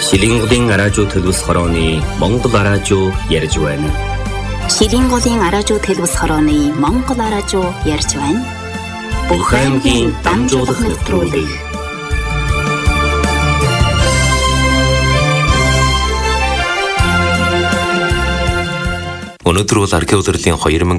Шилинголын араажуу төлөвс хорооны Монгол араажуу ярьж байна. Шилинголын араажуу төлөвс хорооны Монгол араажуу ярьж байна. Бүх аймгийн дамжуулах нэвтрүүлэг. Өнөөдөр бол архи улирлын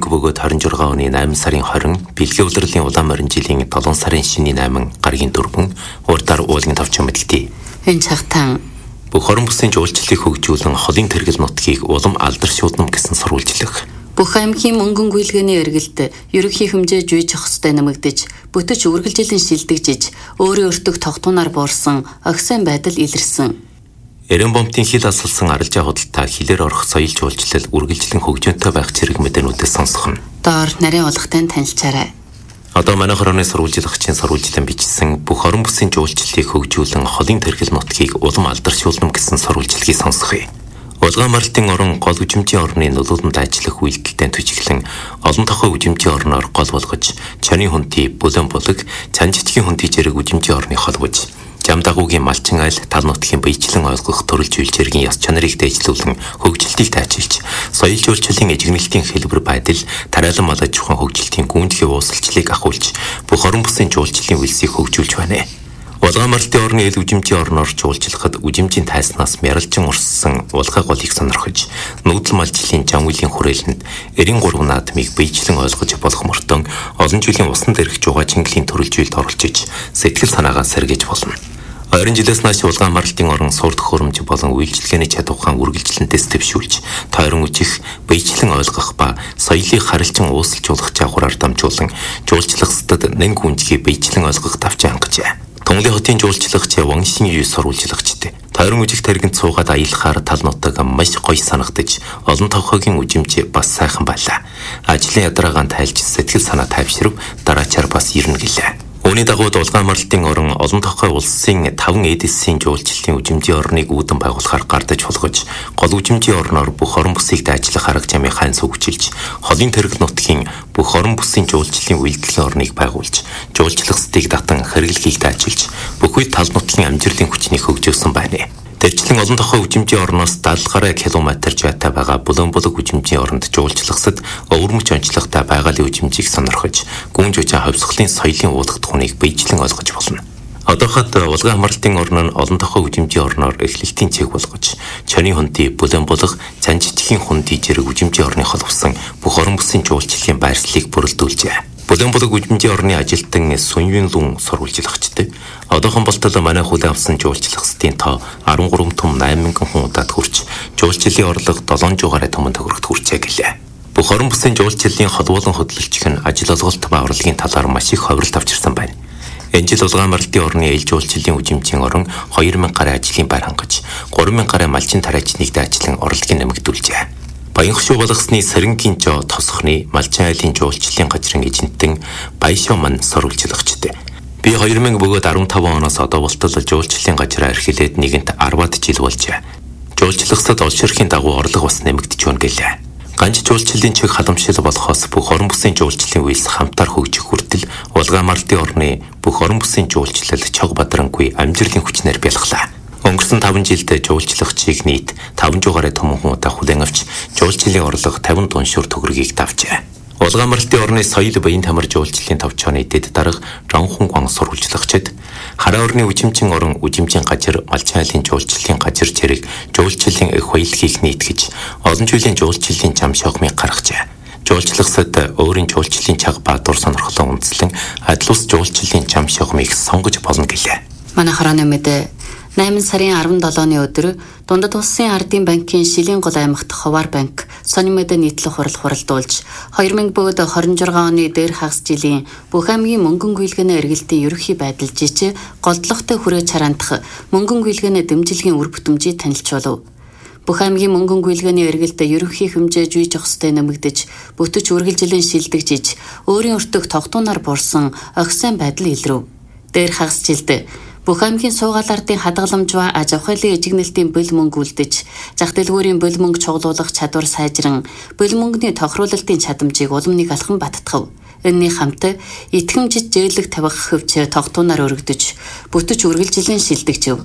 2026 оны 8 сарын 20, бэлгийн улирлын улаан морин жилийн 7 сарын шиний 8 гаргийн 4, урдаар уулын товчон мэдгдээ. Энэ цагтаа бүх орон бүсийн жуулчлалыг хөгжүүлэн холын тэргэл нутгийг улам алдар шууднам гэсэн сурвалжлах. бүх аймгийн мөнгөн гүйлгээний эргэлт ерөнхий хэмжээ жүйж хостой нэмэгдэж, бүтэж үргэлжилэн шилдэгжиж, өөрийн өртөг тогтуунаар буурсан огсайн байдал илэрсэн. Эрен бомтын хил асалсан арилжаа худалдаа хилээр орох соёл жуулчлал үргэлжлэн хөгжөөнтэй байх зэрэг мэдээнүүдээс сонсох нь. Доор нарийн олготой танилцаарай. Одоо манай хорооны сурвалжлагчийн сурвалжлан бичсэн бүх орон бүсийн жуулчлалыг хөгжүүлэн холын тэргэл нутгийг улам алдаршуулна гэсэн сурвалжлагыг сонсгоё. Улаан морилтын орон гол үжимжийн орны нөлөөлөнд ажиллах үйлдэлтэй төжиглэн олон тохой үжимжийн орноор гол болгож, чаны хүнти, бүлэн булаг, цан жижигхэн хүнти зэрэг үжимжийн орны холбож, жам дагуугийн малчин айл, тал нутгийн биечлэн ойлгох төрөл зүйлчээргийн яс чанарыг дэвшлүүлэн хөгжилтийг тайчилж, соёл жуулчлалын эжигнэлтийн хэлбэр байдал, тариалан малаж ухаан хөгжилтийн гүндэхий уусалчлалыг ахуулж, бүх орон бүсийн жуулчлалын үлсийг хөгжүүлж байна. Улаан морилтын орны эл үжимжийн орноор жуулчлахад үжимжийн тайснаас мяралжин урссан улгай голыг сонирхож, нүүдэл малжлын жам үеийн хүрээлэнд 93 наадмыг биечлэн ойлгож болох мөртөн олон жилийн усан дээрх жугаа чингэлийн төрөлжүүлд оролцож, сэтгэл санаагаа сэргээж болно. 20 жилээс нааш улаан морилтын орон сурд хөрөмж болон үйлчлэгээний чадвархан үргэлжлэнтэйс дэвшүүлж, тойрон үжих, биечлэн ойлгох ба соёлыг харилцан уусалжуулах чадвараар дамжуулан жуулчлахстад нэн гүнжгийг биечлэн ойлгох давчаа хангажээ. Тонглын хотын жуулчлагч Ваншин юу сурвалжлагчд. Тойрон үжих тэргэнд суугаад аялахаар тал нутаг маш гоё санагдаж, олон товхогийн үжимж бас сайхан байлаа. Ажлын ядараагаан тайлж сэтгэл санаа тайвширв, дараачаар бас ирнэ гэлээ. Үүний дагуу улаан морилтын орон олон тохой улсын 5 эдисийн жуулчлалын үжимжийн орныг үүдэн байгуулахаар гардаж болгож, гол үжимжийн орноор бүх орон бүсийг дайчлах арга замын хань сүгжилж, холын тэргэл нутгийн бүх орон бүсийн жуулчлалын үйлдвэрлэлийн орныг байгуулж, жуулчлалстыг татан хэрэглэхийг дайчилж, бүх үед тал нутгийн амжилтын хүчнийг хөгжөөсөн байна. Тэрчлэн олон тохой үжимжийн орноос 70 гаруй километр зайтай байгаа бүлэн булаг үжимжийн оронд жуулчлахсад өвөрмөч онцлогтой байгалийн үжимжийг сонирхож, гүн жужаа ховсголын соёлын уулах тухныг биечлэн ойлгож болно. Одооход улаан морилтын орн нь олон тохой үжимжийн орноор эхлэлтийн цэг болгож, чаны хүнти, бүлэн булаг, цан жижигхэн хүнти зэрэг үжимжийн орны холбосон бүх орон бүсийн жуулчлалын байршлыг бүрэлдүүлжээ. Бүлэн булаг үжимжийн орны ажилтан Сүньюн Лун сурвалжлагчд. Одоохон болтол манай хүлээн авсан жуулчлахстын тоо 13 том 8000 хүн удаад хүрч, жуулчлалын орлого 700 гаруй томон төгрөгт хүрчээ гэлээ. Бүх орон бүсийн жуулчлалын холбоолон хөдөлгч нь ажил олголт ба орлогын талаар маш их ховролт авчирсан байна. Энэ жил улаан морилтын орны эл жуулчлалын үжимжийн орон 2000 гаруй ажлын байр хангаж, 3000 гаруй малчин тариачныг дайчлан орлогыг нэмэгдүүлжээ. Баян хшуу болгосны сэрэнгийн жоо тосхны малчин айлын жуулчлалын газрын эжэнтэн Баяшоо мань сурвалжлагчд. Би 2000 бөгөөд 15 оноос одоо болтол жуулчлалын газраа эрхлээд нэгэнт 10-аад жил болжээ. Жуулчлахсад олширхийн дагуу орлого бас нэмэгдэж байна гэлээ. Ганц жуулчлалын чиг халамжлал болохоос бүх орон бүсийн жуулчлалын үйлс хамтаар хөгжих хүртэл улаан морилтын орны бүх орон бүсийн жуулчлал чог бадрангүй амжилтын хүчнээр бэлглаа. Өнгөрсөн 5 жилд жуулчлагчийг нийт 500 гаруй томон хүн удаа хүлээн авч, жуулчлалын орлого 50 тоншуур төгрөгийг давжээ. Улаан морилтын орны соёл баян тамир жуулчлалын товчооны дэд дарга Ронхун Гуан сурвалжлагчд, хараа орны үжимжийн орон үжимжийн газар, малчин айлын жуулчлалын газар зэрэг жуулчлалын их баялагийг нийтгэж, олон жилийн жуулчлалын зам шогмыг гаргажээ. Жуулчлагсад өөрийн жуулчлалын чаг баатар сонирхлоо үндэслэн адил ус жуулчлалын зам шогмыг сонгож болно гэлээ. Манай хорооны мэдээ 8 сарын 17-ны өдөр Дундад улсын ардын банкын Шилингол аймагт Хуваар банк сонин мэдээ нийтлэх хурал хуралдуулж 2026 оны дээр хагас жилийн бүх аймгийн мөнгөн гүйлгээний эргэлтийн ерөнхий байдал жижиг голдлогтой хүрээ чараандах мөнгөн гүйлгээний дэмжлэгийн үр бүтэмжийг танилцуулав. Бүх аймгийн мөнгөн гүйлгээний эргэлт ерөнхий хэмжээ жүйж хостой нэмэгдэж, бүтэж үргэлжлэн шилдэгжиж, өөрийн өртөг тогтуунаар буурсан огсайн байдал илрв. Дээр хагас жилд бүх аймгийн суугаалалтын хадгаламж ба аж ахуйлын эжигнэлтийн бөл мөнгө үлдэж, зах дэлгүүрийн бөл мөнгө чуглуулах чадвар сайжран, бөл мөнгөний тохируулалтын чадамжийг улам нэг алхан баттгав. Энэний хамт итгэмжит зээлэг тавих хөвч тогтуунаар өргөдөж, бүтэж үргэлжлэн шилдэгжив.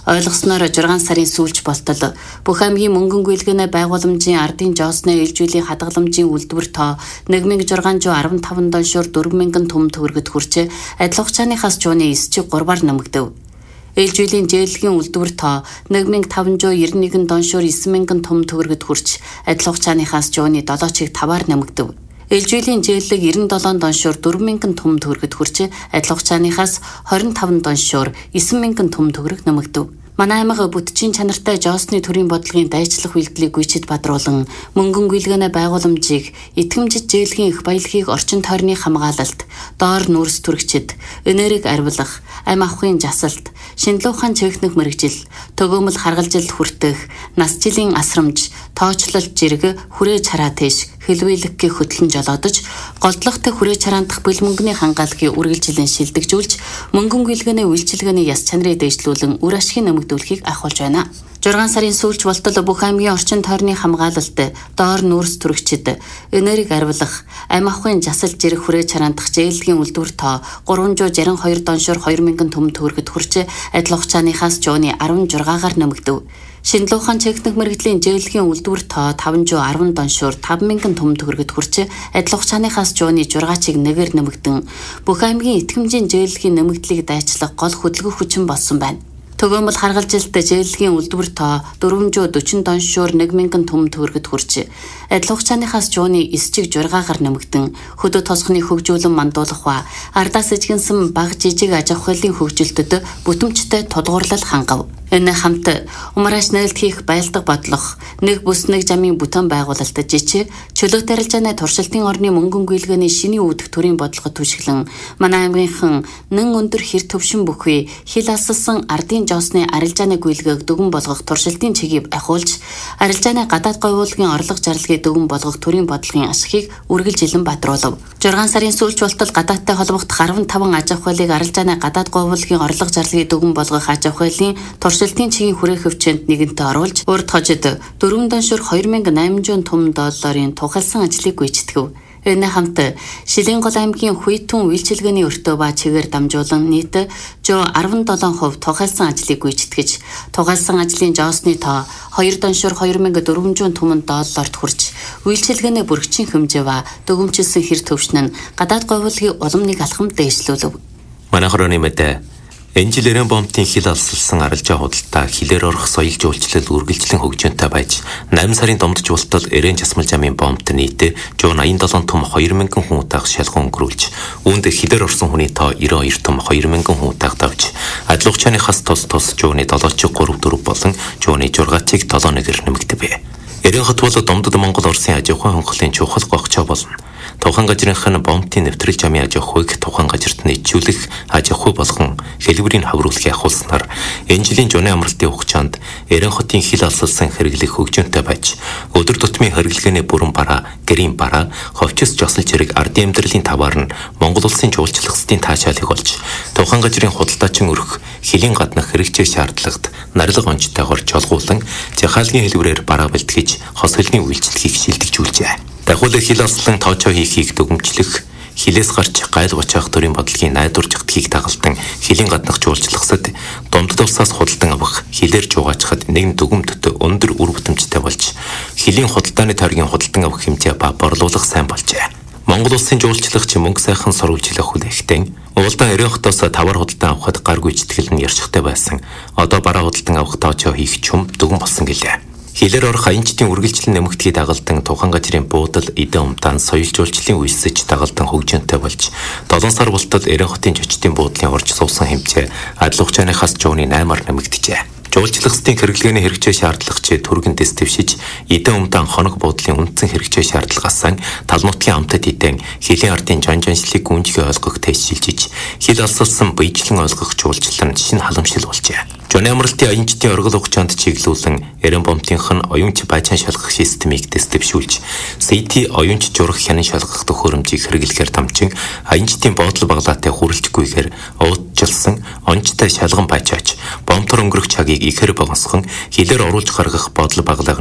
Ойлгосноор 6 сарын сүүлч болтол бүх аймгийн мөнгөн гүйлгээнэ байгууламжийн ардын жоосны ээлжүүлийн хадгаламжийн үйлдвэр тоо 1615 доншоор 4000 түмэн төгрөгөд хүрчээ. Адил хугацааныхаас жууны 9.3-аар нэмэгдэв. Ээлжүүлийн зээлгийн үйлдвэр тоо 1591 доншоор 9000 түмэн төгрөгөд хүрч адил хугацааныхаас жууны 7.5-аар нэмэгдэв. Ээлжүүлийн зээлэг 97 доншоор 4000 түмэн төгрөгөд хүрч адил хугацааныхаас 25 доншоор 9000 түмэн төгрөг нэмэгдэв. Манай аймаг бүтчийн чанартай жоосны төрийн бодлогын дайчлах үйлдэлийг гүйцэд бадруулан мөнгөн гүйлгээнэ байгууламжийг итгэмжит зээлгийн их баялагийг орчин тойрны хамгаалалт, доор нүрс түргчид, энерги арвилах, ам авахын жасалт, шинжилгээ ухаан техник мэргэжил, төгөөмөл харгалжилт хүртэх, нас жилийн асрамж, тоочлол жирэг, хүрээж хараа тийш хэлвэлэггийн хөтлөн жолоодож, голдлогтой хүрээж хараандах бэл мөнгөний хангаалгыг үргэлжлэн шилдэгжүүлж, мөнгөн гүйлгээнэ үйлчилгээний яс чанарыг дэвшлүүлэн үр ашигын нэмэгдүүлэхийг ахуулж байна. 6 сарын сүүлч болтол бүх аймгийн орчин тойрны хамгаалалт, доор нүрс түргчид, энерги арвилах, ам авахын жасал жирэг хүрээж хараандах зээлгийн үйлдвэр тоо 362 доншоор 2000 түмэн төгрөгөд хүрч адил хугацааныхаас жууны 16-гаар нэмэгдэв. Шинжилгээ ухаан техник мэргэжлийн зээлгийн үйлдвэр тоо 510 доншоор 5000 түмэн төгрөгөд хүрч адил хугацааныхаас жууны 6.1-ээр нэмэгдэн бүх аймгийн итгэмжийн зээлгийн нэмэгдлийг дайчлах гол хөдөлгөх хүчин болсон байна. Төгөөмөл харгалжилт зээлгийн үйлдвэр тоо 440 доншоор 1000 түмэн төгрөгөд хүрч адил хугацааныхаас жууны 9.6-гаар нэмэгдэн хөдөө тосгоны хөгжүүлэн мандуулах ба ардаас ижигнсэн бага жижиг аж ахуйлын хөгжилтөд бүтэмжтэй тулгуурлал хангав. Энэ хамт умарааш нээлт хийх байлдаг бодлого, нэг бүс нэг жамын бүтээн байгуулалт жичээ, чөлөөт арилжааны туршилтын орны мөнгөн гүйлгээний шиний үүдэх төрийн бодлогод түшиглэн манай аймгийнхан нэн өндөр хэр төвшин бүхий хил асалсан ардын жоосны арилжааны гүйлгээг дүгэн болгох туршилтын чигийг ахиулж, арилжааны гадаад говьуулгын орлого зарлагыг дүгэн болгох төрийн бодлогын ашигыг үргэлжилэн бадруулав. 6 сарын сүүлч болтол гадаадтай холбогдох 15 аж ахуйлыг арилжааны гадаад говьуулгын орлого зарлагыг дүгэн болгох аж ахуйлын туршилтын чигийн хүрээ хөвчөнд нэгэнтээ оруулж, урд хожид 4 доншоор 2800 түмэн долларын тухайлсан ажлыг гүйцэтгэв. Энэ хамт Шилийн гол аймгийн Хүйтэн үйлчилгээний өртөө ба чигээр дамжуулан нийт 117% тухайлсан ажлыг гүйцэтгэж, тухайлсан ажлын жоосны тоо 2 доншоор 2400 түмэн долларт хүрч, үйлчилгээний бүрэгчийн хэмжээ ба дүгнэмжлсэн хэр төвшин нь гадаад говьуулгын уламжийг алхам дээшлүүлв. Манай хорооны мэдээ энэ жил Эрен бомтын хил алсалсан арилжаа худалдаа хилээр орох соёл жуулчлал үргэлжлэн хөгжөөнтэй байж 8 сарын домдож болтол Эрен жасмал жамын бомт нийт 187 түм 2000 хүн утаах шалган өнгөрүүлж, үүнд хилээр орсон хүний тоо 92 түм 2000 хүн утаах давж, адил хугацааныхаас тус жууны 7.34 болон жууны 6.71-ээр нэмэгдэв. Эрен хот бол домдод Монгол Оросын аж ахуйн хонхлын чухал гогчоо болно. Тухайн газрынх нь бомтын нэвтрэл жамын аж ахуйг тухайн газарт нийцүүлэх аж ахуй болгон хэлбэрийг хавруулахыг ахуулснаар энэ жилийн жууны амралтын хугацаанд Эрен хотын хил алсалсан хэрэглэх хөгжөөнтэй байж, өдөр тутмын хэрэглгээний бүрэн бараа, гэрийн бараа, ховчос жосол зэрэг ардын амьдралын таваар нь Монгол улсын жуулчлах эсдийн таашаалыг олж, тухайн газрын худалдаачин өрх хилийн гаднах хэрэгцээ шаардлагад нарилга онцтойгоор жолгуулан захаалгын хэлбэрээр бараа бэлтгэж хос хөлний үйлчлэгийг шилдэгжүүлжээ. Дагуулын хил алслан тоочоо хийхийг дүгнэмжлэх, хилээс гарч гайл бочаах төрийн бодлогын найдвар жигдхийг дагалдан хилийн гаднах жуулчлахсад домдод усаас худалдан авах, хилээр жуугаачхад нэгэн дүгнэмтд өндөр үр бүтэмжтэй болж, хилийн худалдааны тойргийн худалдан авах хэмжээ ба борлуулах сайн болжээ. Монгол улсын жуулчлагч мөнгө сайхан сурвалжлах хүлээхтэн уулдан Эрен хотоос тавар худалдан авахд гар гүйцэтгэл нь ярьцтай байсан. Одоо бараа худалдан авах тоочоо хийх чум дүгэн болсон гэлээ. Хилээр орох аянчдын үргэлжлэн нэмэгдэхийг дагалдан тухайн газрын буудал, эдэн умдаан, соёл жуулчлалын үйлсэж дагалдан хөгжөөнтэй болж, 7 сар болтол Эрен хотын жочдын буудлын орж суусан хэмжээ адил хугацааныхаас жууны 8-аар нэмэгдэжээ. Жуулчлах эсдийн хэрэглгээний хэрэгцээ шаардлагч төргөнтэс дэвшиж, эдэн умдаан хоног буудлын үндсэн хэрэгцээ шаардлагаасаа тал нутгийн амтад эдэн хилийн ардын жанжаншлыг гүнжгий ойлгох тест шилжиж, хил алсалсан биечлэн ойлгох жуулчлал нь шинэ халамжлал болжээ. Жууны амралтын аянчдын оргил хугацаанд чиглүүлэн Эрен бомтынх нь оюунч байцаан шалгах системийг дэвшүүлж, CT оюунч журах хянан шалгах төхөөрөмжийг хэрэглэхээр дамжин аянчдын боодол баглаатай хүрэлцгүйгээр уудчилсан онцтой шалган байцаач бомтор өнгөрөх цагийг ихээр богонсхон хилээр оруулж гаргах боодол баглааг